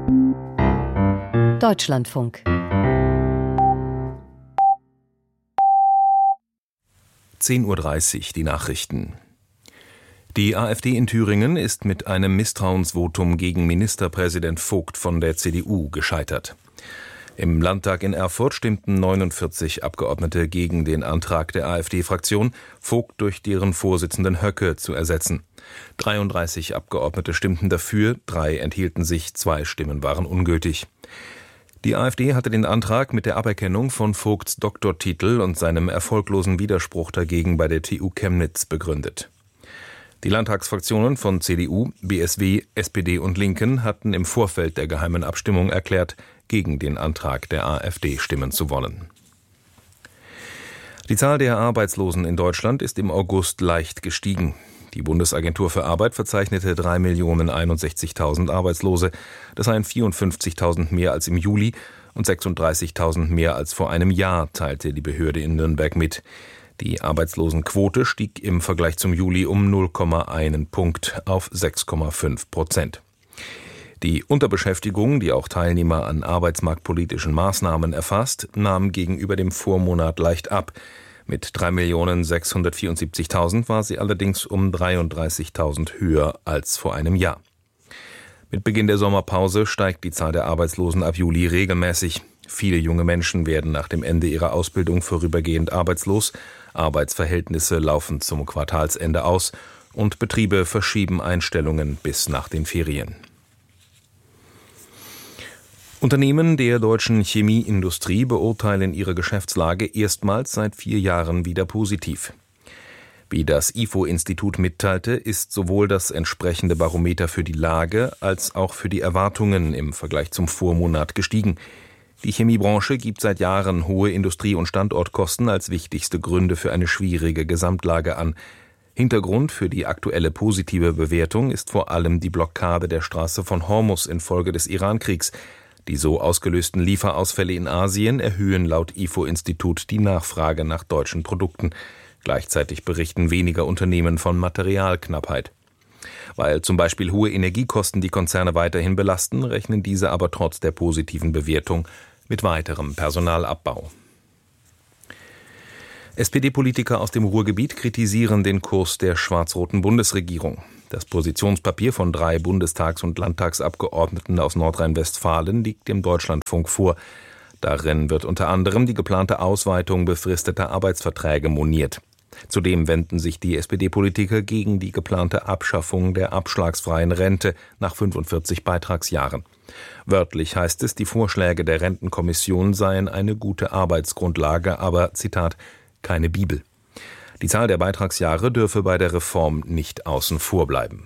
Deutschlandfunk. 10:30 Uhr die Nachrichten. Die AfD in Thüringen ist mit einem Misstrauensvotum gegen Ministerpräsident Vogt von der CDU gescheitert. Im Landtag in Erfurt stimmten 49 Abgeordnete gegen den Antrag der AfD-Fraktion, Vogt durch deren Vorsitzenden Höcke zu ersetzen. 33 Abgeordnete stimmten dafür, 3 enthielten sich, 2 Stimmen waren ungültig. Die AfD hatte den Antrag mit der Aberkennung von Vogts Doktortitel und seinem erfolglosen Widerspruch dagegen bei der TU Chemnitz begründet. Die Landtagsfraktionen von CDU, BSW, SPD und Linken hatten im Vorfeld der geheimen Abstimmung erklärt, gegen den Antrag der AfD stimmen zu wollen. Die Zahl der Arbeitslosen in Deutschland ist im August leicht gestiegen. Die Bundesagentur für Arbeit verzeichnete 3.061.000 Arbeitslose. Das seien 54.000 mehr als im Juli und 36.000 mehr als vor einem Jahr, teilte die Behörde in Nürnberg mit. Die Arbeitslosenquote stieg im Vergleich zum Juli um 0,1 Punkt auf 6,5%. Die Unterbeschäftigung, die auch Teilnehmer an arbeitsmarktpolitischen Maßnahmen erfasst, nahm gegenüber dem Vormonat leicht ab. Mit 3.674.000 war sie allerdings um 33.000 höher als vor einem Jahr. Mit Beginn der Sommerpause steigt die Zahl der Arbeitslosen ab Juli regelmäßig. Viele junge Menschen werden nach dem Ende ihrer Ausbildung vorübergehend arbeitslos. Arbeitsverhältnisse laufen zum Quartalsende aus und Betriebe verschieben Einstellungen bis nach den Ferien. Unternehmen der deutschen Chemieindustrie beurteilen ihre Geschäftslage erstmals seit 4 Jahren wieder positiv. Wie das IFO-Institut mitteilte, ist sowohl das entsprechende Barometer für die Lage als auch für die Erwartungen im Vergleich zum Vormonat gestiegen. Die Chemiebranche gibt seit Jahren hohe Industrie- und Standortkosten als wichtigste Gründe für eine schwierige Gesamtlage an. Hintergrund für die aktuelle positive Bewertung ist vor allem die Blockade der Straße von Hormuz infolge des Iran-Kriegs. Die so ausgelösten Lieferausfälle in Asien erhöhen laut IFO-Institut die Nachfrage nach deutschen Produkten. Gleichzeitig berichten weniger Unternehmen von Materialknappheit. Weil zum Beispiel hohe Energiekosten die Konzerne weiterhin belasten, rechnen diese aber trotz der positiven Bewertung mit weiterem Personalabbau. SPD-Politiker aus dem Ruhrgebiet kritisieren den Kurs der schwarz-roten Bundesregierung. Das Positionspapier von 3 Bundestags- und Landtagsabgeordneten aus Nordrhein-Westfalen liegt dem Deutschlandfunk vor. Darin wird unter anderem die geplante Ausweitung befristeter Arbeitsverträge moniert. Zudem wenden sich die SPD-Politiker gegen die geplante Abschaffung der abschlagsfreien Rente nach 45 Beitragsjahren. Wörtlich heißt es, die Vorschläge der Rentenkommission seien eine gute Arbeitsgrundlage, aber, Zitat, keine Bibel. Die Zahl der Beitragsjahre dürfe bei der Reform nicht außen vor bleiben.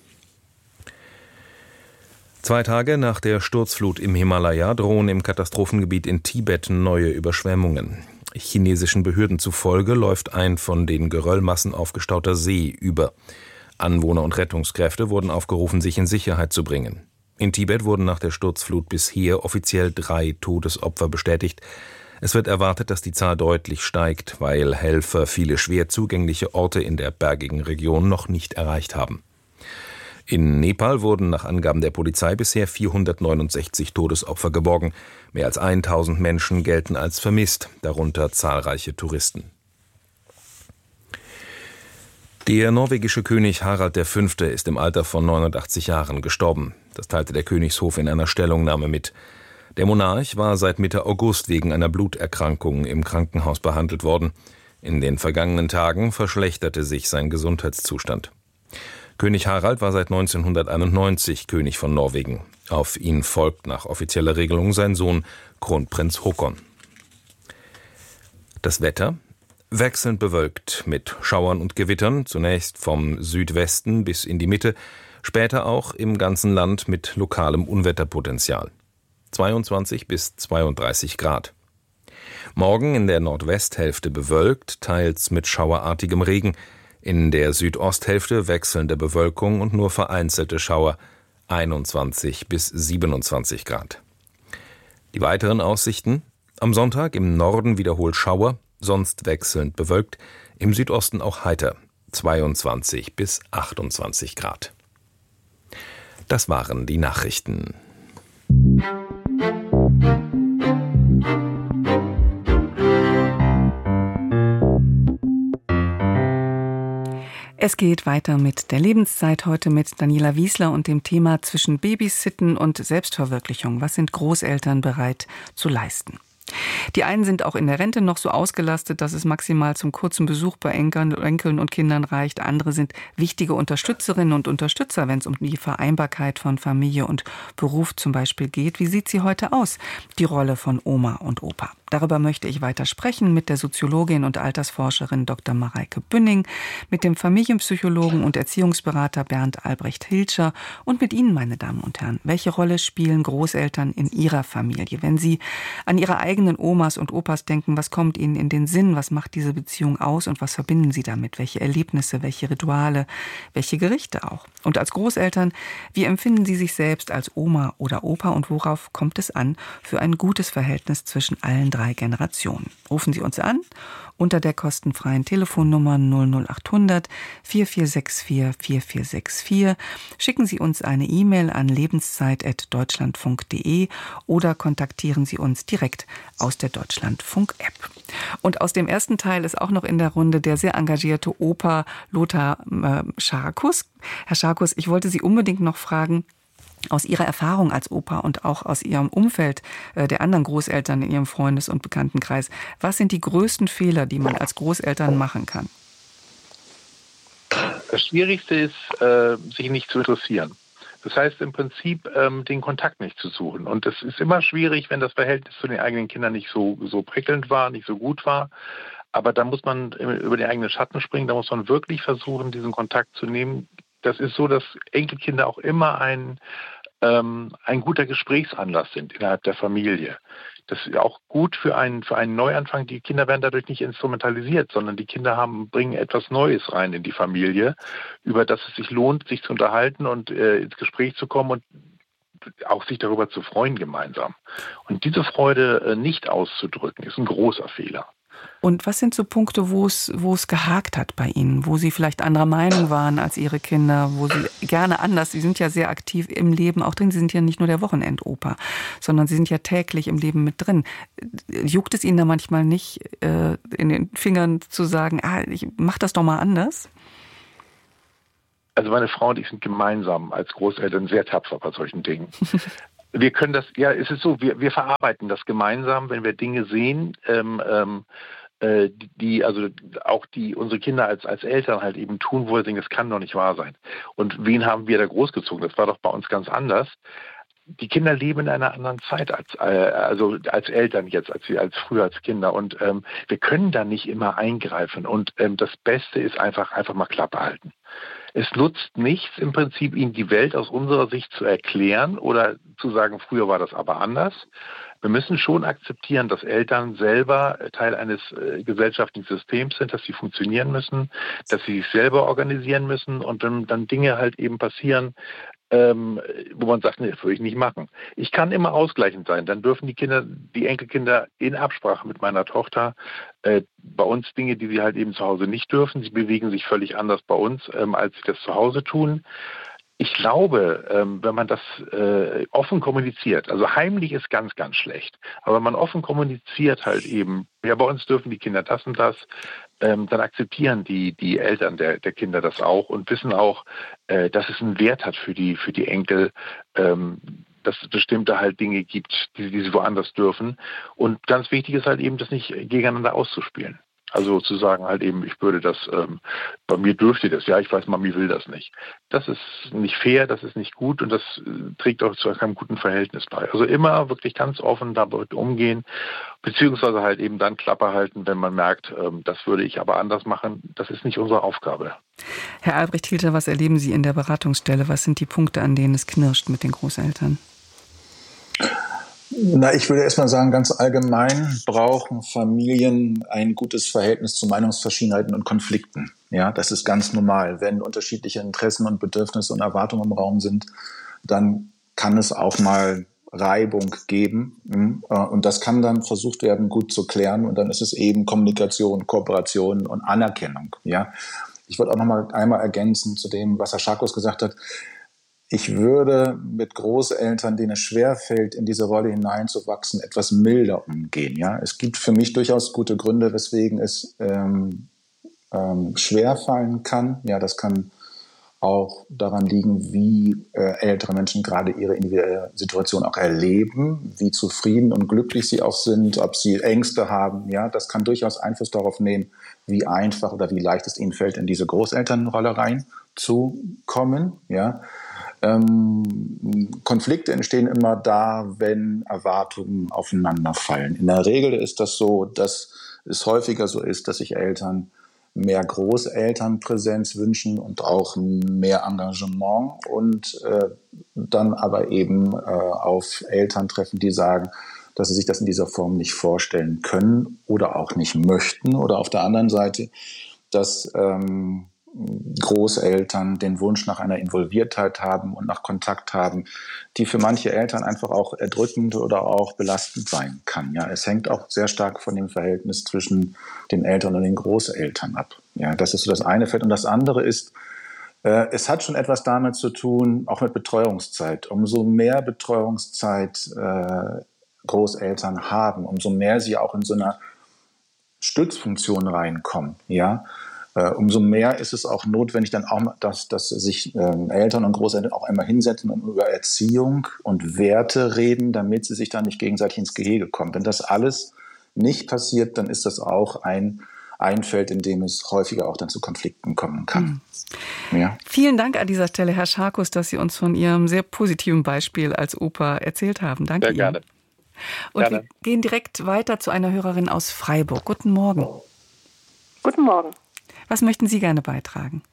2 Tage nach der Sturzflut im Himalaya drohen im Katastrophengebiet in Tibet neue Überschwemmungen. Chinesischen Behörden zufolge läuft ein von den Geröllmassen aufgestauter See über. Anwohner und Rettungskräfte wurden aufgerufen, sich in Sicherheit zu bringen. In Tibet wurden nach der Sturzflut bisher offiziell 3 Todesopfer bestätigt. Es wird erwartet, dass die Zahl deutlich steigt, weil Helfer viele schwer zugängliche Orte in der bergigen Region noch nicht erreicht haben. In Nepal wurden nach Angaben der Polizei bisher 469 Todesopfer geborgen. Mehr als 1000 Menschen gelten als vermisst, darunter zahlreiche Touristen. Der norwegische König Harald V. ist im Alter von 89 Jahren gestorben. Das teilte der Königshof in einer Stellungnahme mit. Der Monarch war seit Mitte August wegen einer Bluterkrankung im Krankenhaus behandelt worden. In den vergangenen Tagen verschlechterte sich sein Gesundheitszustand. König Harald war seit 1991 König von Norwegen. Auf ihn folgt nach offizieller Regelung sein Sohn Kronprinz Haakon. Das Wetter: wechselnd bewölkt mit Schauern und Gewittern, zunächst vom Südwesten bis in die Mitte, später auch im ganzen Land mit lokalem Unwetterpotenzial. 22 bis 32 Grad. Morgen in der Nordwesthälfte bewölkt, teils mit schauerartigem Regen. In der Südosthälfte wechselnde Bewölkung und nur vereinzelte Schauer, 21 bis 27 Grad. Die weiteren Aussichten: am Sonntag im Norden wiederholt Schauer, sonst wechselnd bewölkt, im Südosten auch heiter, 22 bis 28 Grad. Das waren die Nachrichten. Es geht weiter mit der Lebenszeit, heute mit Daniela Wiesler und dem Thema zwischen Babysitten und Selbstverwirklichung. Was sind Großeltern bereit zu leisten? Die einen sind auch in der Rente noch so ausgelastet, dass es maximal zum kurzen Besuch bei Enkeln und Kindern reicht. Andere sind wichtige Unterstützerinnen und Unterstützer, wenn es um die Vereinbarkeit von Familie und Beruf zum Beispiel geht. Wie sieht sie heute aus, die Rolle von Oma und Opa? Darüber möchte ich weiter sprechen mit der Soziologin und Altersforscherin Dr. Mareike Bünning, mit dem Familienpsychologen und Erziehungsberater Bernd Albrecht Hilscher und mit Ihnen, meine Damen und Herren. Welche Rolle spielen Großeltern in Ihrer Familie? Wenn Sie an Ihre eigenen Omas und Opas denken, was kommt Ihnen in den Sinn? Was macht diese Beziehung aus und was verbinden Sie damit? Welche Erlebnisse, welche Rituale, welche Gerichte auch? Und als Großeltern, wie empfinden Sie sich selbst als Oma oder Opa und worauf kommt es an für ein gutes Verhältnis zwischen allen drei Generationen? Rufen Sie uns an unter der kostenfreien Telefonnummer 00800 4464 4464. Schicken Sie uns eine E-Mail an lebenszeit@deutschlandfunk.de oder kontaktieren Sie uns direkt aus der Deutschlandfunk-App. Und aus dem ersten Teil ist auch noch in der Runde der sehr engagierte Opa Lothar Scharkus. Herr Scharkus, ich wollte Sie unbedingt noch fragen, aus Ihrer Erfahrung als Opa und auch aus Ihrem Umfeld der anderen Großeltern in Ihrem Freundes- und Bekanntenkreis, was sind die größten Fehler, die man als Großeltern machen kann? Das Schwierigste ist, sich nicht zu interessieren. Das heißt im Prinzip, den Kontakt nicht zu suchen. Und es ist immer schwierig, wenn das Verhältnis zu den eigenen Kindern nicht so prickelnd war, nicht so gut war. Aber da muss man über den eigenen Schatten springen, da muss man wirklich versuchen, diesen Kontakt zu nehmen. Das ist so, dass Enkelkinder auch immer ein guter Gesprächsanlass sind innerhalb der Familie. Das ist auch gut für einen Neuanfang. Die Kinder werden dadurch nicht instrumentalisiert, sondern die Kinder bringen etwas Neues rein in die Familie, über das es sich lohnt, sich zu unterhalten und ins Gespräch zu kommen und auch sich darüber zu freuen gemeinsam. Und diese Freude nicht auszudrücken, ist ein großer Fehler. Und was sind so Punkte, wo es gehakt hat bei Ihnen, wo Sie vielleicht anderer Meinung waren als Ihre Kinder, wo Sie gerne anders, Sie sind ja sehr aktiv im Leben auch drin, Sie sind ja nicht nur der Wochenendopa, sondern Sie sind ja täglich im Leben mit drin. Juckt es Ihnen da manchmal nicht in den Fingern zu sagen, ich mach das doch mal anders? Also meine Frau und ich sind gemeinsam als Großeltern sehr tapfer bei solchen Dingen. Wir können das, ja, es ist so, wir verarbeiten das gemeinsam, wenn wir Dinge sehen, die unsere Kinder als Eltern halt eben tun, wo wir denken, das kann doch nicht wahr sein. Und wen haben wir da großgezogen? Das war doch bei uns ganz anders. Die Kinder leben in einer anderen Zeit als Eltern jetzt, als früher als Kinder. Und wir können da nicht immer eingreifen. Und das Beste ist einfach mal Klappe halten. Es nutzt nichts im Prinzip, ihnen die Welt aus unserer Sicht zu erklären oder zu sagen, früher war das aber anders. Wir müssen schon akzeptieren, dass Eltern selber Teil eines gesellschaftlichen Systems sind, dass sie funktionieren müssen, dass sie sich selber organisieren müssen und wenn dann Dinge halt eben passieren, wo man sagt, nee, das würde ich nicht machen. Ich kann immer ausgleichend sein. Dann dürfen die Enkelkinder in Absprache mit meiner Tochter bei uns Dinge, die sie halt eben zu Hause nicht dürfen. Sie bewegen sich völlig anders bei uns, als sie das zu Hause tun. Ich glaube, wenn man das offen kommuniziert, also heimlich ist ganz, ganz schlecht, aber wenn man offen kommuniziert halt eben, ja, bei uns dürfen die Kinder das und das, dann akzeptieren die Eltern der Kinder das auch und wissen auch, dass es einen Wert hat für die Enkel, dass es bestimmte halt Dinge gibt, die sie woanders dürfen. Und ganz wichtig ist halt eben, das nicht gegeneinander auszuspielen. Also zu sagen halt eben, ich würde das, bei mir dürfte das, ja, ich weiß, Mami will das nicht. Das ist nicht fair, das ist nicht gut und das trägt auch zu keinem guten Verhältnis bei. Also immer wirklich ganz offen damit umgehen, beziehungsweise halt eben dann Klappe halten, wenn man merkt, das würde ich aber anders machen. Das ist nicht unsere Aufgabe. Herr Albrecht Hilscher, was erleben Sie in der Beratungsstelle? Was sind die Punkte, an denen es knirscht mit den Großeltern? Ich würde erstmal sagen, ganz allgemein brauchen Familien ein gutes Verhältnis zu Meinungsverschiedenheiten und Konflikten. Ja, das ist ganz normal. Wenn unterschiedliche Interessen und Bedürfnisse und Erwartungen im Raum sind, dann kann es auch mal Reibung geben. Und das kann dann versucht werden, gut zu klären. Und dann ist es eben Kommunikation, Kooperation und Anerkennung. Ja, ich würde auch noch mal einmal ergänzen zu dem, was Herr Scharkus gesagt hat. ich würde mit Großeltern, denen es schwerfällt, in diese Rolle hineinzuwachsen, etwas milder umgehen. Ja, es gibt für mich durchaus gute Gründe, weswegen es schwerfallen kann. Ja, das kann auch daran liegen, wie ältere Menschen gerade ihre individuelle Situation auch erleben, wie zufrieden und glücklich sie auch sind, ob sie Ängste haben. Ja, das kann durchaus Einfluss darauf nehmen, wie einfach oder wie leicht es ihnen fällt, in diese Großelternrolle reinzukommen. Ja. Konflikte entstehen immer da, wenn Erwartungen aufeinanderfallen. In der Regel ist das so, dass es häufiger so ist, dass sich Eltern mehr Großelternpräsenz wünschen und auch mehr Engagement und dann aber eben auf Eltern treffen, die sagen, dass sie sich das in dieser Form nicht vorstellen können oder auch nicht möchten. Oder auf der anderen Seite, dass Großeltern den Wunsch nach einer Involviertheit haben und nach Kontakt haben, die für manche Eltern einfach auch erdrückend oder auch belastend sein kann. Ja, es hängt auch sehr stark von dem Verhältnis zwischen den Eltern und den Großeltern ab. Ja, das ist so das eine Feld. Und das andere ist, es hat schon etwas damit zu tun, auch mit Betreuungszeit. Umso mehr Betreuungszeit Großeltern haben, umso mehr sie auch in so einer Stützfunktion reinkommen, ja, umso mehr ist es auch notwendig, dann auch, dass sich Eltern und Großeltern auch einmal hinsetzen und über Erziehung und Werte reden, damit sie sich dann nicht gegenseitig ins Gehege kommen. Wenn das alles nicht passiert, dann ist das auch ein Feld, in dem es häufiger auch dann zu Konflikten kommen kann. Ja. Vielen Dank an dieser Stelle, Herr Scharkus, dass Sie uns von Ihrem sehr positiven Beispiel als Opa erzählt haben. Danke Ihnen. Sehr gerne. Und wir gehen direkt weiter zu einer Hörerin aus Freiburg. Guten Morgen. Guten Morgen. Was möchten Sie gerne beitragen?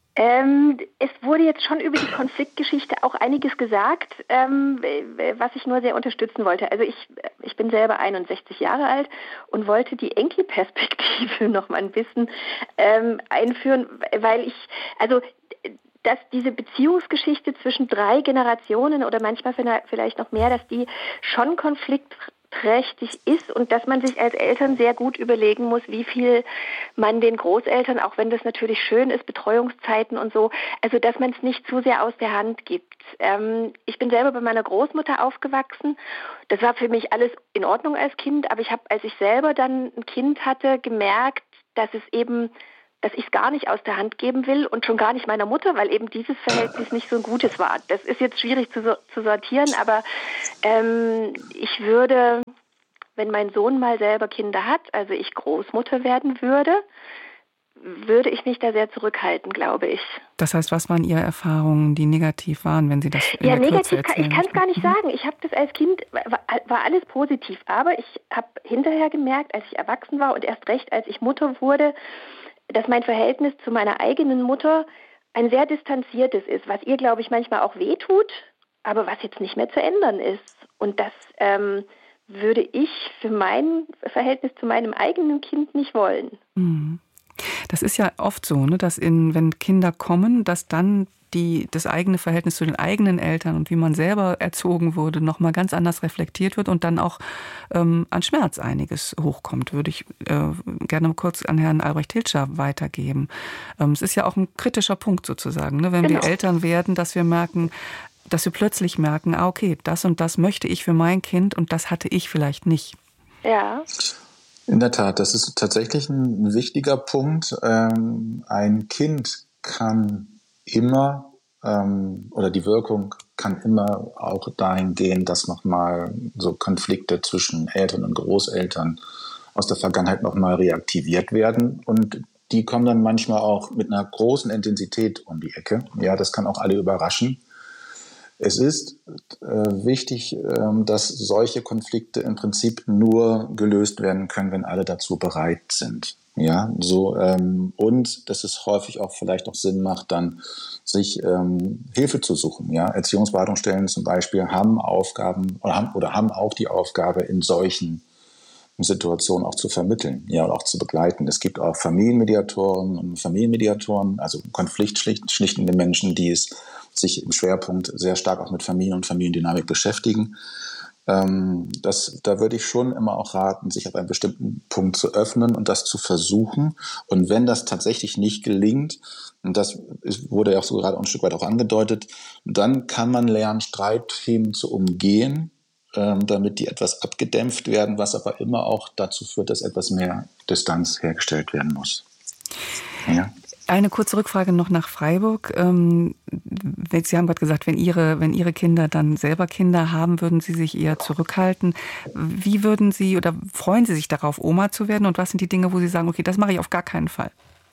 Es wurde jetzt schon über die Konfliktgeschichte auch einiges gesagt, was ich nur sehr unterstützen wollte. Also ich bin selber 61 Jahre alt und wollte die Enkelperspektive noch mal ein bisschen einführen, weil dass diese Beziehungsgeschichte zwischen 3 Generationen oder manchmal vielleicht noch mehr, dass die schon konfliktträchtig ist und dass man sich als Eltern sehr gut überlegen muss, wie viel man den Großeltern, auch wenn das natürlich schön ist, Betreuungszeiten und so, also dass man es nicht zu sehr aus der Hand gibt. Ich bin selber bei meiner Großmutter aufgewachsen. Das war für mich alles in Ordnung als Kind, aber ich habe, als ich selber dann ein Kind hatte, gemerkt, dass ich es gar nicht aus der Hand geben will und schon gar nicht meiner Mutter, weil eben dieses Verhältnis nicht so ein gutes war. Das ist jetzt schwierig zu sortieren, aber ich würde, wenn mein Sohn mal selber Kinder hat, also ich Großmutter werden würde ich mich da sehr zurückhalten, glaube ich. Das heißt, was waren Ihre Erfahrungen, die negativ waren, wenn Sie das in der Kürze erzählen? Ich kann es gar nicht sagen. Ich habe das als Kind, war alles positiv, aber ich habe hinterher gemerkt, als ich erwachsen war und erst recht, als ich Mutter wurde, dass mein Verhältnis zu meiner eigenen Mutter ein sehr distanziertes ist, was ihr, glaube ich, manchmal auch wehtut, aber was jetzt nicht mehr zu ändern ist. Und das würde ich für mein Verhältnis zu meinem eigenen Kind nicht wollen. Das ist ja oft so, ne, dass wenn Kinder kommen, dass dann das eigene Verhältnis zu den eigenen Eltern und wie man selber erzogen wurde, nochmal ganz anders reflektiert wird und dann auch an Schmerz einiges hochkommt, würde ich gerne kurz an Herrn Albrecht Hilscher weitergeben. Es ist ja auch ein kritischer Punkt sozusagen, ne, wenn wir Eltern werden, dass wir plötzlich merken, okay, das und das möchte ich für mein Kind und das hatte ich vielleicht nicht. Ja. In der Tat, das ist tatsächlich ein wichtiger Punkt. Ein Kind kann immer oder die Wirkung kann immer auch dahin gehen, dass nochmal so Konflikte zwischen Eltern und Großeltern aus der Vergangenheit nochmal reaktiviert werden. Und die kommen dann manchmal auch mit einer großen Intensität um die Ecke. Ja, das kann auch alle überraschen. Es ist wichtig, dass solche Konflikte im Prinzip nur gelöst werden können, wenn alle dazu bereit sind. Ja, so, und dass es häufig auch vielleicht noch Sinn macht, dann sich Hilfe zu suchen. Ja, Erziehungsberatungsstellen zum Beispiel haben Aufgaben oder haben auch die Aufgabe, in solchen Situationen auch zu vermitteln, ja, und auch zu begleiten. Es gibt auch Familienmediatoren und Familienmediatoren, also konfliktschlichtende Menschen, die sich im Schwerpunkt sehr stark auch mit Familien und Familiendynamik beschäftigen. Da würde ich schon immer auch raten, sich ab einem bestimmten Punkt zu öffnen und das zu versuchen. Und wenn das tatsächlich nicht gelingt, und wurde ja auch so gerade ein Stück weit auch angedeutet, dann kann man lernen, Streitthemen zu umgehen, damit die etwas abgedämpft werden, was aber immer auch dazu führt, dass etwas mehr Distanz hergestellt werden muss. Ja. Eine kurze Rückfrage noch nach Freiburg. Sie haben gerade gesagt, wenn Ihre Kinder dann selber Kinder haben, würden Sie sich eher zurückhalten. Wie würden Sie oder freuen Sie sich darauf, Oma zu werden? Und was sind die Dinge, wo Sie sagen, okay, das mache ich auf gar keinen Fall?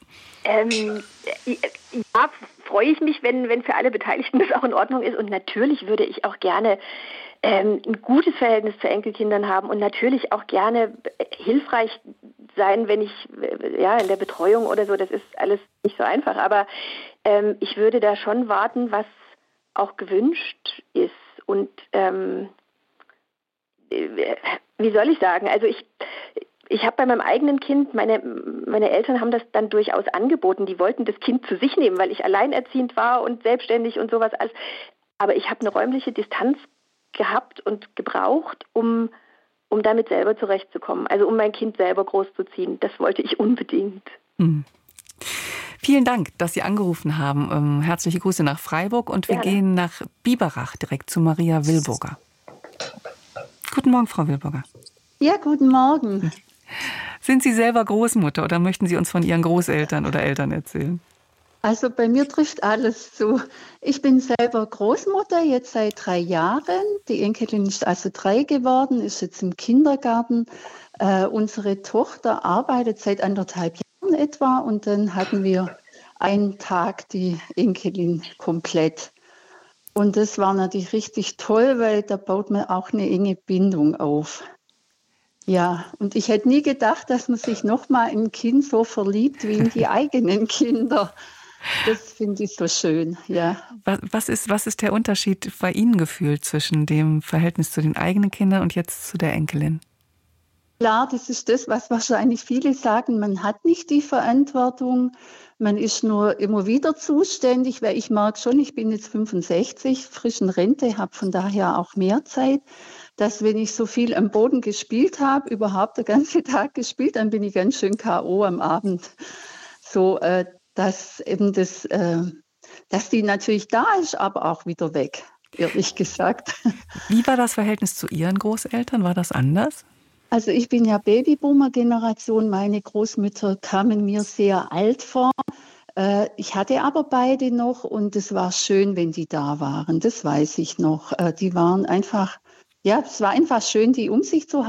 Ja, freue ich mich, wenn für alle Beteiligten das auch in Ordnung ist. Und natürlich würde ich auch gerne ein gutes Verhältnis zu Enkelkindern haben und natürlich auch gerne hilfreich sein, wenn ich in der Betreuung oder so, das ist alles nicht so einfach. Aber ich würde da schon warten, was auch gewünscht ist. Und wie soll ich sagen, also ich habe bei meinem eigenen Kind, meine Eltern haben das dann durchaus angeboten, die wollten das Kind zu sich nehmen, weil ich alleinerziehend war und selbstständig und sowas alles. Aber ich habe eine räumliche Distanz gehabt und gebraucht, um damit selber zurechtzukommen. Also um mein Kind selber großzuziehen. Das wollte ich unbedingt. Vielen Dank, dass Sie angerufen haben. Herzliche Grüße nach Freiburg und wir gehen nach Biberach direkt zu Maria Wilburger. Guten Morgen, Frau Wilburger. Ja, guten Morgen. Sind Sie selber Großmutter oder möchten Sie uns von Ihren Großeltern oder Eltern erzählen? Also bei mir trifft alles zu. Ich bin selber Großmutter, jetzt seit 3 Jahren. Die Enkelin ist also 3 geworden, ist jetzt im Kindergarten. Unsere Tochter arbeitet seit 1,5 Jahren etwa und dann hatten wir einen Tag die Enkelin komplett. Und das war natürlich richtig toll, weil da baut man auch eine enge Bindung auf. Ja, und ich hätte nie gedacht, dass man sich nochmal in ein Kind so verliebt wie in die eigenen Kinder. Das finde ich so schön, ja. Was ist der Unterschied bei Ihnen gefühlt zwischen dem Verhältnis zu den eigenen Kindern und jetzt zu der Enkelin? Klar, das ist das, was wahrscheinlich viele sagen, man hat nicht die Verantwortung, man ist nur immer wieder zuständig, weil ich merke schon, ich bin jetzt 65, frisch in Rente, habe von daher auch mehr Zeit, dass wenn ich so viel am Boden gespielt habe, überhaupt den ganzen Tag gespielt, dann bin ich ganz schön K.O. am Abend. So, dass eben dass die natürlich da ist, aber auch wieder weg, ehrlich gesagt. Wie war das Verhältnis zu Ihren Großeltern? War das anders? Also ich bin ja Babyboomer-Generation. Meine Großmütter kamen mir sehr alt vor. Ich hatte aber beide noch und es war schön, wenn die da waren. Das weiß ich noch. Die waren einfach, ja, es war einfach schön, die um sich zu haben.